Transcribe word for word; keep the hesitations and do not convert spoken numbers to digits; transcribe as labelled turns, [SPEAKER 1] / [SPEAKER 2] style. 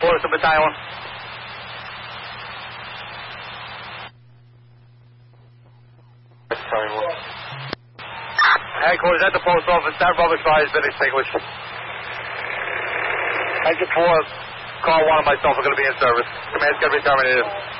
[SPEAKER 1] headquarters of Battalion. Headquarters at the post office, that rubbish fire has been extinguished. Engine four, call one of myself are going to be in service. Command's going to be terminated.